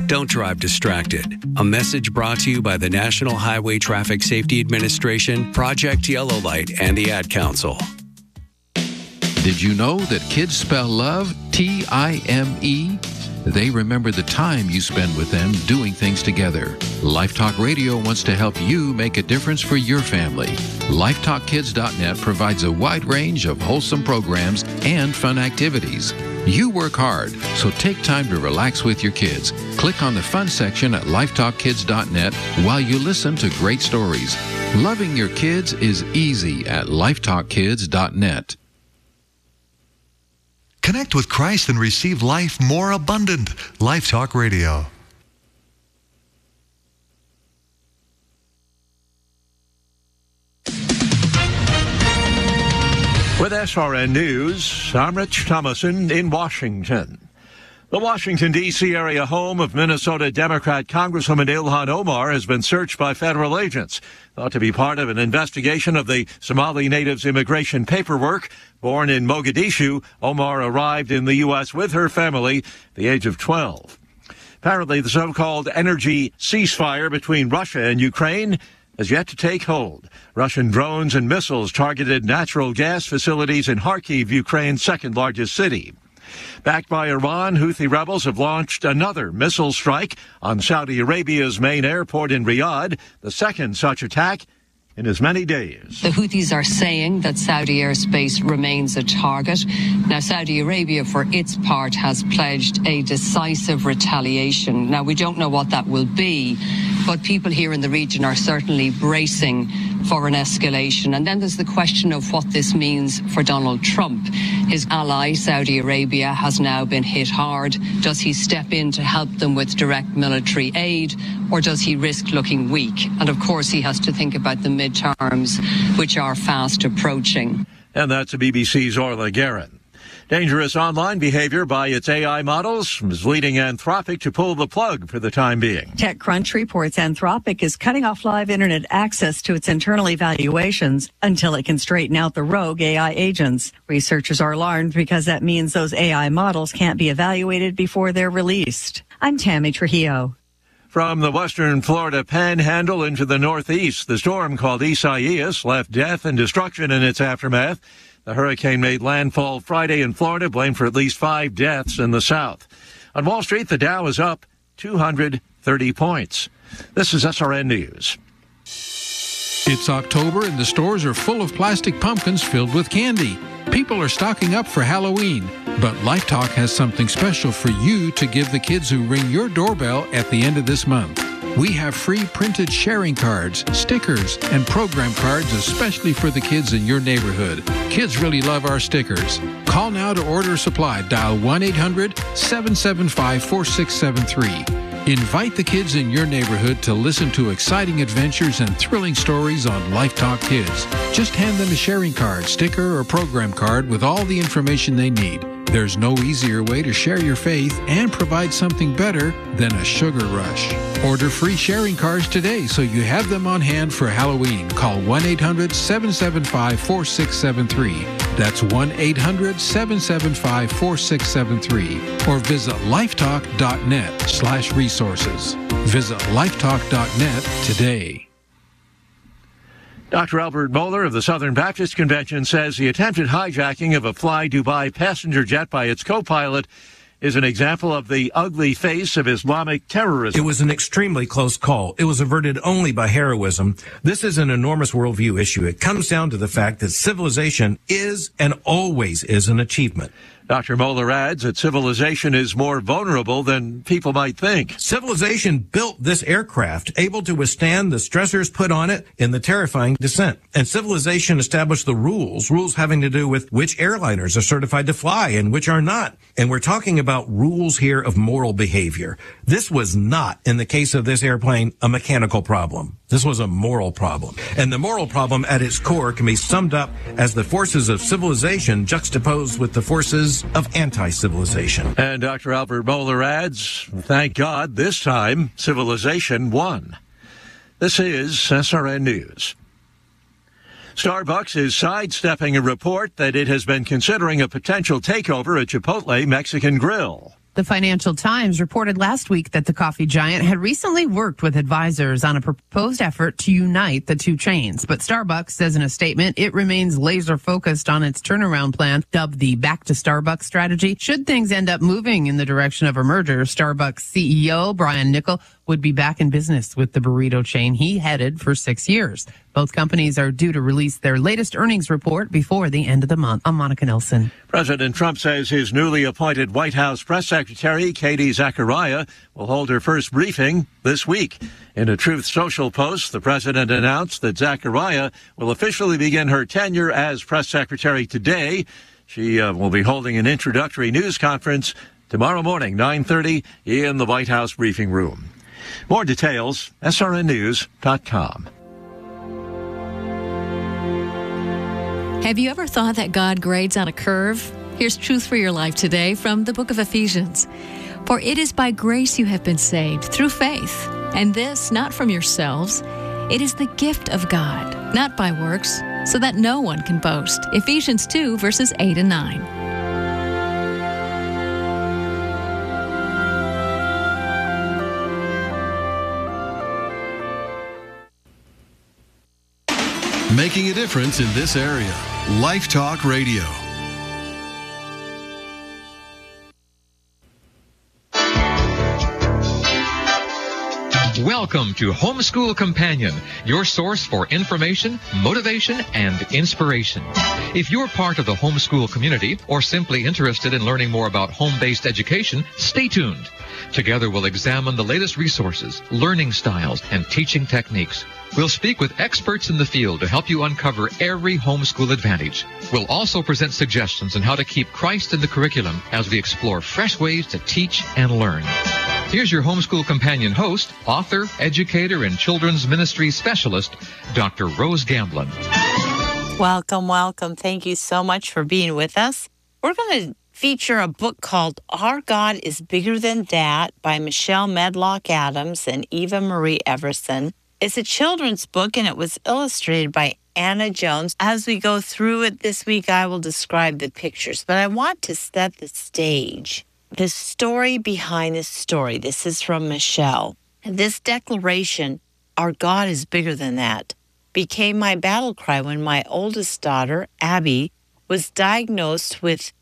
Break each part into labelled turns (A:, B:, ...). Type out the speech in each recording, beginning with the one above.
A: Don't drive distracted. A message brought to you by the National Highway Traffic Safety Administration, Project Yellow Light, and the Ad Council.
B: Did you know that kids spell love T-I-M-E? They remember the time you spend with them doing things together. Life Talk Radio wants to help you make a difference for your family. LifeTalkKids.net provides a wide range of wholesome programs and fun activities. You work hard, so take time to relax with your kids. Click on the fun section at LifeTalkKids.net while you listen to great stories. Loving your kids is easy at LifeTalkKids.net.
C: Connect with Christ and receive life more abundant. Life Talk Radio.
D: With SRN News, I'm Rich Thomason in Washington. The Washington, D.C. area home of Minnesota Democrat Congresswoman Ilhan Omar has been searched by federal agents, thought to be part of an investigation of the Somali natives' immigration paperwork. Born in Mogadishu, Omar arrived in the U.S. with her family at the age of 12. Apparently, the so-called energy ceasefire between Russia and Ukraine has yet to take hold. Russian drones and missiles targeted natural gas facilities in Kharkiv, Ukraine's second-largest city. Backed by Iran, Houthi rebels have launched another missile strike on Saudi Arabia's main airport in Riyadh, the second such attack in as many days.
E: The Houthis are saying that Saudi airspace remains a target. Now, Saudi Arabia, for its part, has pledged a decisive retaliation. Now, we don't know what that will be, but people here in the region are certainly bracing for an escalation. And then there's the question of what this means for Donald Trump. His ally, Saudi Arabia, has now been hit hard. Does he step in to help them with direct military aid, or does he risk looking weak? And of course, he has to think about the midterms, which are fast approaching.
D: And that's BBC's Orla Guerin. Dangerous online behavior by its AI models is leading Anthropic to pull the plug for the time being.
F: TechCrunch reports Anthropic is cutting off live internet access to its internal evaluations until it can straighten out the rogue AI agents. Researchers are alarmed because that means those AI models can't be evaluated before they're released. I'm Tammy Trujillo.
D: From the western Florida panhandle into the northeast, the storm called Isaias left death and destruction in its aftermath. The hurricane made landfall Friday in Florida, blamed for at least 5 deaths in the south. On Wall Street, the Dow is up 230 points. This is SRN News.
B: It's October and the stores are full of plastic pumpkins filled with candy. People are stocking up for Halloween, but Life Talk has something special for you to give the kids who ring your doorbell at the end of this month. We have free printed sharing cards, stickers, and program cards especially for the kids in your neighborhood. Kids really love our stickers. Call now to order supply. Dial 1-800-775-4673. Invite the kids in your neighborhood to listen to exciting adventures and thrilling stories on Life Talk Kids. Just hand them a sharing card, sticker, or program card with all the information they need. There's no easier way to share your faith and provide something better than a sugar rush. Order free sharing cards today so you have them on hand for Halloween. Call 1-800-775-4673. That's 1-800-775-4673. Or visit lifetalk.net/resources. Visit lifetalk.net today.
D: Dr. Albert Mohler of the Southern Baptist Convention says the attempted hijacking of a Fly Dubai passenger jet by its co-pilot is an example of the ugly face of Islamic terrorism.
G: It was an extremely close call. It was averted only by heroism. This is an enormous worldview issue. It comes down to the fact that civilization is and always is an achievement.
D: Dr. Mohler adds that civilization is more vulnerable than people might think.
G: Civilization built this aircraft, able to withstand the stressors put on it in the terrifying descent. And civilization established the rules having to do with which airliners are certified to fly and which are not. And we're talking about rules here of moral behavior. This was not, in the case of this airplane, a mechanical problem. This was a moral problem. And the moral problem at its core can be summed up as the forces of civilization juxtaposed with the forces of anti-civilization.
D: And Dr. Albert Mohler adds, thank God this time civilization won. This is SRN News. Starbucks is sidestepping a report that it has been considering a potential takeover at Chipotle Mexican Grill.
H: The Financial Times reported last week that the coffee giant had recently worked with advisors on a proposed effort to unite the two chains. But Starbucks says in a statement it remains laser focused on its turnaround plan, dubbed the Back to Starbucks strategy. Should things end up moving in the direction of a merger, Starbucks CEO Brian Niccol would be back in business with the burrito chain he headed for 6 years. Both companies are due to release their latest earnings report before the end of the month. I'm Monica Nelson.
D: President Trump says his newly appointed White House press secretary, Katie Zachariah, will hold her first briefing this week. In a Truth Social post, the president announced that Zachariah will officially begin her tenure as press secretary today. She will be holding an introductory news conference tomorrow morning, 9:30, in the White House briefing room. More details, srnnews.com.
I: Have you ever thought that God grades on a curve? Here's truth for your life today from the book of Ephesians. For it is by grace you have been saved through faith, and this not from yourselves. It is the gift of God, not by works, so that no one can boast. Ephesians 2, verses 8 and 9.
J: Making a difference in this area. Life Talk Radio.
B: Welcome to Homeschool Companion, your source for information, motivation, and inspiration. If you're part of the homeschool community or simply interested in learning more about home-based education, stay tuned. Together we'll examine the latest resources, learning styles, and teaching techniques. We'll speak with experts in the field to help you uncover every homeschool advantage. We'll also present suggestions on how to keep Christ in the curriculum as we explore fresh ways to teach and learn. Here's your Homeschool Companion host, author, educator, and children's ministry specialist, Dr. Rose Gamblin.
K: Welcome, welcome. Thank you so much for being with us. We're going to feature a book called Our God is Bigger Than That by Michelle Medlock Adams and Eva Marie Everson. It's a children's book, and it was illustrated by Anna Jones. As we go through it this week, I will describe the pictures, but I want to set the stage. The story behind this story. This is from Michelle. This declaration, our God is bigger than that, became my battle cry when my oldest daughter, Abby, was diagnosed with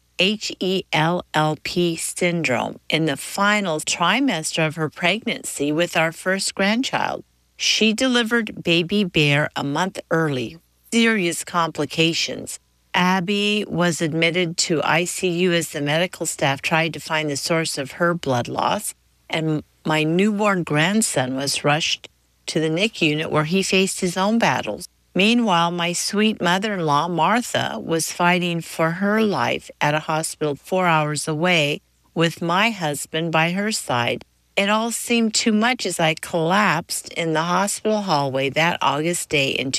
K: HELLP syndrome in the final trimester of her pregnancy with our first grandchild. She delivered baby Bear a month early, serious complications. Abby was admitted to ICU as the medical staff tried to find the source of her blood loss, and my newborn grandson was rushed to the NICU unit where he faced his own battles. Meanwhile, my sweet mother-in-law, Martha, was fighting for her life at a hospital 4 hours away with my husband by her side. It all seemed too much as I collapsed in the hospital hallway that August day in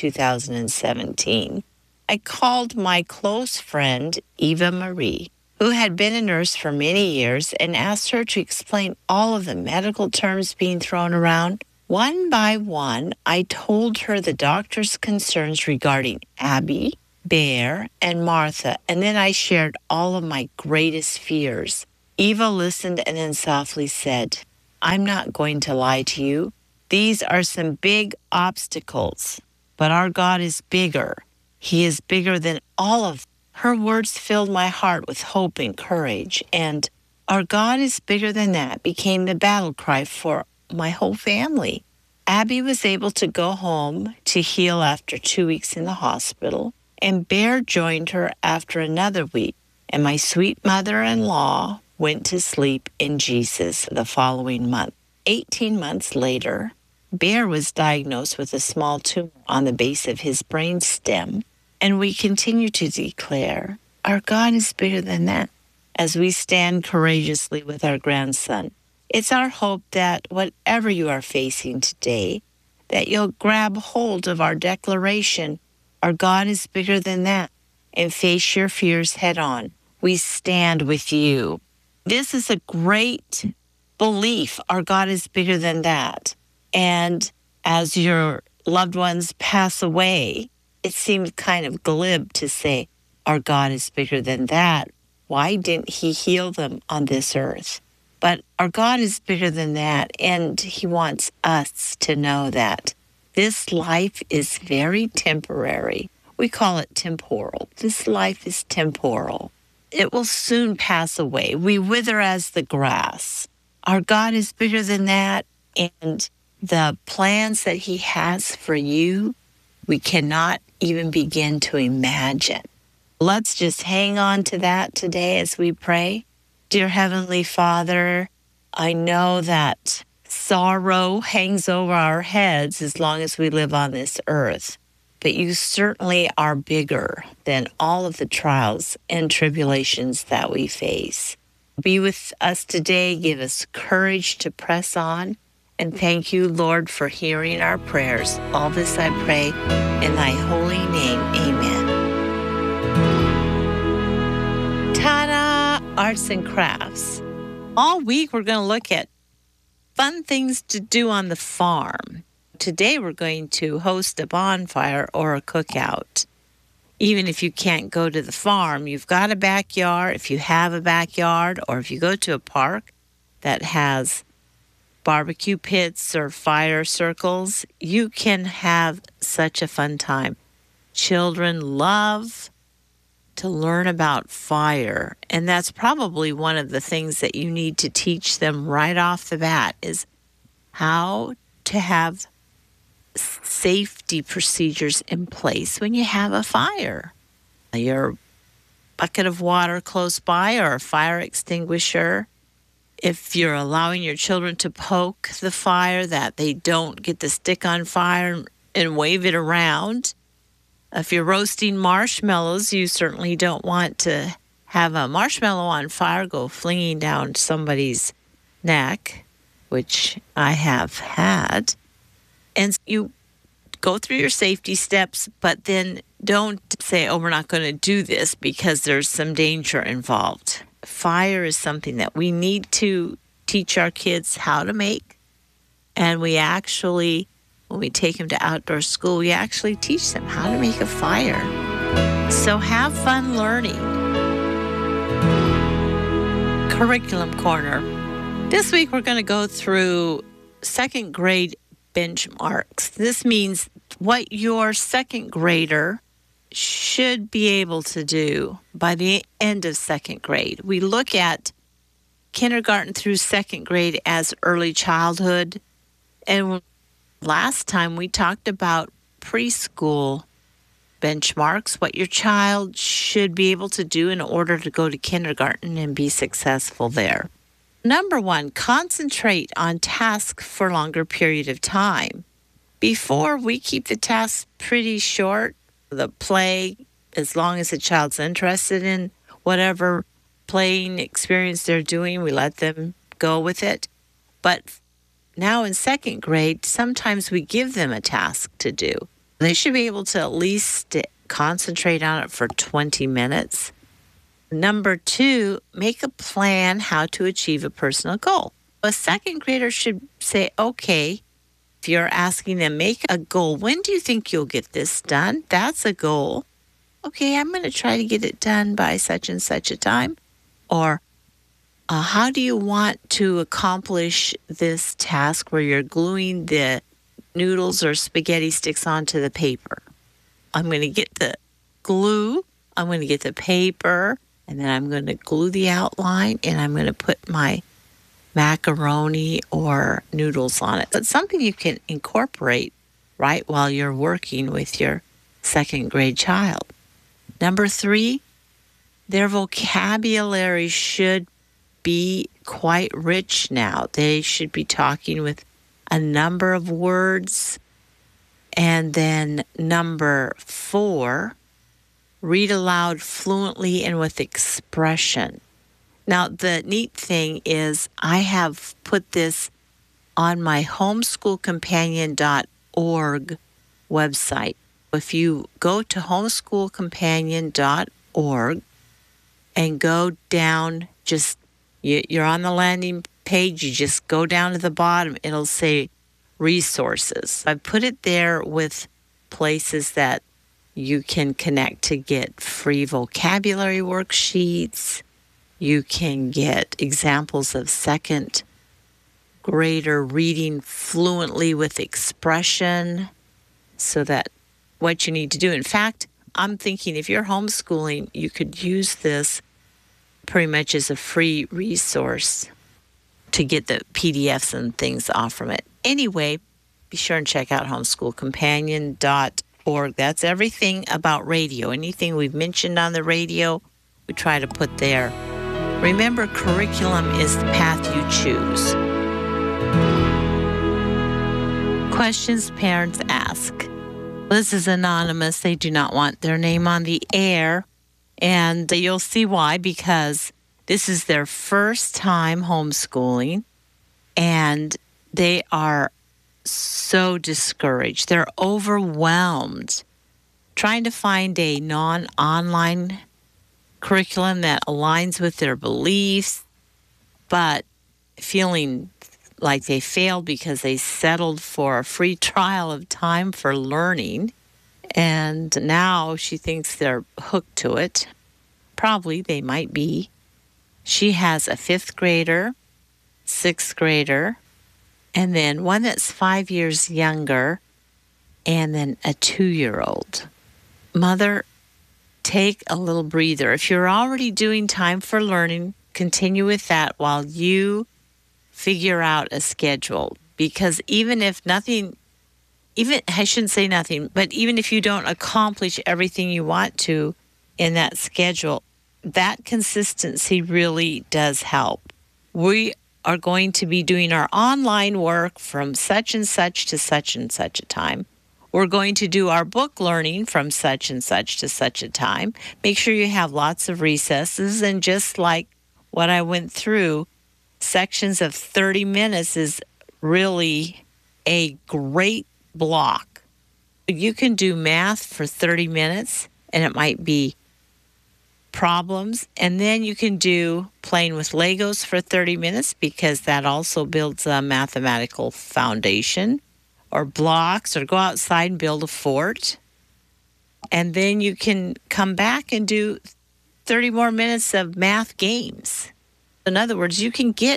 K: 2017. I called my close friend, Eva Marie, who had been a nurse for many years, and asked her to explain all of the medical terms being thrown around. One by one, I told her the doctor's concerns regarding Abby, Bear, and Martha, and then I shared all of my greatest fears. Eva listened and then softly said, I'm not going to lie to you. These are some big obstacles, but our God is bigger. He is bigger than all of them. Her words filled my heart with hope and courage, and our God is bigger than that became the battle cry for my whole family. Abby was able to go home to heal after 2 weeks in the hospital, and Bear joined her after another week, and my sweet mother-in-law went to sleep in Jesus the following month. 18 months later, Bear was diagnosed with a small tumor on the base of his brain stem, and we continue to declare, our God is bigger than that, as we stand courageously with our grandson. It's our hope that whatever you are facing today, that you'll grab hold of our declaration, our God is bigger than that, and face your fears head on. We stand with you. This is a great belief. Our God is bigger than that. And as your loved ones pass away, it seemed kind of glib to say, our God is bigger than that. Why didn't he heal them on this earth? But our God is bigger than that, and He wants us to know that this life is very temporary. We call it temporal. This life is temporal. It will soon pass away. We wither as the grass. Our God is bigger than that, and the plans that He has for you, we cannot even begin to imagine. Let's just hang on to that today as we pray. Dear Heavenly Father, I know that sorrow hangs over our heads as long as we live on this earth, but you certainly are bigger than all of the trials and tribulations that we face. Be with us today. Give us courage to press on. And thank you, Lord, for hearing our prayers. All this I pray in thy holy name. Amen. Ta-da! Arts and crafts. All week we're going to look at fun things to do on the farm. Today we're going to host a bonfire or a cookout. Even if you can't go to the farm, you've got a backyard. If you have a backyard, or if you go to a park that has barbecue pits or fire circles, you can have such a fun time. Children love to learn about fire, and that's probably one of the things that you need to teach them right off the bat is how to have safety procedures in place when you have a fire. Your bucket of water close by or a fire extinguisher. If you're allowing your children to poke the fire, that they don't get the stick on fire and wave it around. If you're roasting marshmallows, you certainly don't want to have a marshmallow on fire go flinging down somebody's neck, which I have had. And you go through your safety steps, but then don't say, oh, we're not going to do this because there's some danger involved. Fire is something that we need to teach our kids how to make. And we actually, when we take them to outdoor school, we actually teach them how to make a fire. So have fun learning. Curriculum Corner. This week we're going to go through second grade benchmarks. This means what your second grader should be able to do by the end of second grade. We look at kindergarten through second grade as early childhood. And last time we talked about preschool benchmarks, what your child should be able to do in order to go to kindergarten and be successful there. Number one, concentrate on tasks for a longer period of time. Before, we keep the tasks pretty short. The play, as long as the child's interested in whatever playing experience they're doing, we let them go with it. But now in second grade, sometimes we give them a task to do. They should be able to at least concentrate on it for 20 minutes. Number two, make a plan how to achieve a personal goal. A second grader should say, okay, if you're asking them, make a goal. When do you think you'll get this done? That's a goal. Okay, I'm going to try to get it done by such and such a time. Or how do you want to accomplish this task where you're gluing the noodles or spaghetti sticks onto the paper? I'm going to get the glue, I'm going to get the paper, and then I'm going to glue the outline, and I'm going to put my macaroni or noodles on it. That's something you can incorporate right while you're working with your second grade child. Number three, their vocabulary should be quite rich now. They should be talking with a number of words. And then number four, read aloud fluently and with expression. Now, the neat thing is I have put this on my homeschoolcompanion.org website. If you go to homeschoolcompanion.org and go down, you're on the landing page, you just go down to the bottom, it'll say resources. I put it there with places that you can connect to get free vocabulary worksheets, You can get examples of second grader reading fluently with expression, so that what you need to do. In fact, I'm thinking if you're homeschooling, you could use this pretty much as a free resource to get the PDFs and things off from it. Anyway, be sure and check out homeschoolcompanion.org. That's everything about radio. Anything we've mentioned on the radio, we try to put there. Remember, curriculum is the path you choose. Questions parents ask. This is anonymous. They do not want their name on the air. And you'll see why, because this is their first time homeschooling, and they are so discouraged. They're overwhelmed trying to find a non-online curriculum that aligns with their beliefs, but feeling like they failed because they settled for a free trial of Time for Learning. And now she thinks they're hooked to it. Probably they might be. She has a 5th grader, 6th grader, and then one that's 5 years younger, and then a 2-year-old. Mother, take a little breather. If you're already doing Time for Learning, continue with that while you figure out a schedule. Because even if nothing, I shouldn't say nothing, but even if you don't accomplish everything you want to in that schedule, that consistency really does help. We are going to be doing our online work from such and such to such and such a time. We're going to do our book learning from such and such to such a time. Make sure you have lots of recesses. And just like what I went through, sections of 30 minutes is really a great block. You can do math for 30 minutes, and it might be problems. And then you can do playing with Legos for 30 minutes, because that also builds a mathematical foundation, or blocks, or go outside and build a fort. And then you can come back and do 30 more minutes of math games. In other words, you can do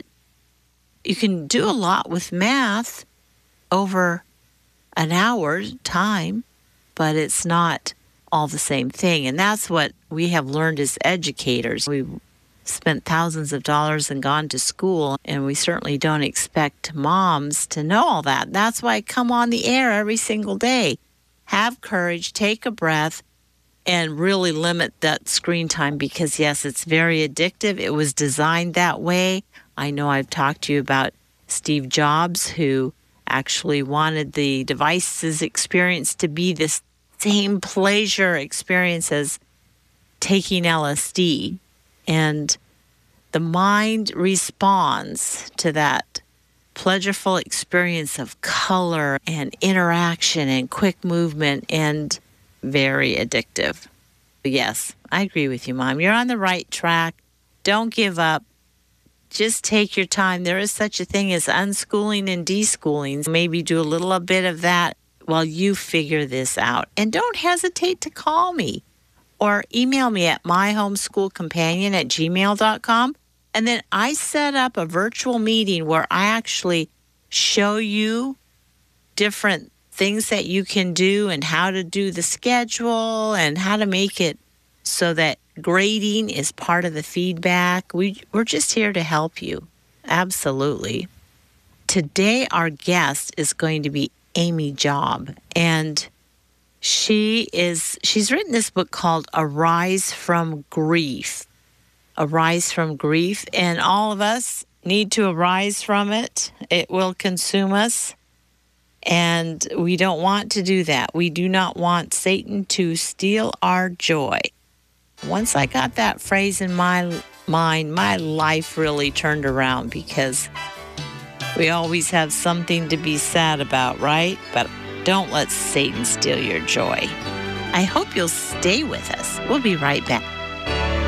K: a lot with math over an hour time, but it's not all the same thing. And that's what we have learned as educators. We've spent thousands of dollars and gone to school, and we certainly don't expect moms to know all that. That's why I come on the air every single day. Have courage, take a breath, and really limit that screen time, because, yes, it's very addictive. It was designed that way. I know I've talked to you about Steve Jobs, who actually wanted the devices experience to be the same pleasure experience as taking LSD. And the mind responds to that pleasureful experience of color and interaction and quick movement, and very addictive. Yes, I agree with you, Mom. You're on the right track. Don't give up. Just take your time. There is such a thing as unschooling and deschooling. Maybe do a little bit of that while you figure this out. And don't hesitate to call me or email me at myhomeschoolcompanion@gmail.com. And then I set up a virtual meeting where I actually show you different things that you can do and how to do the schedule and how to make it so that grading is part of the feedback. We're just here to help you. Absolutely. Today, our guest is going to be Amy Job, and she's written this book called Arise from Grief. Arise from Grief, and all of us need to arise from it. It will consume us, and we don't want to do that. We do not want Satan to steal our joy. Once I got that phrase in my mind, my life really turned around, because we always have something to be sad about, right? But don't let Satan steal your joy. I hope you'll stay with us. We'll be right back.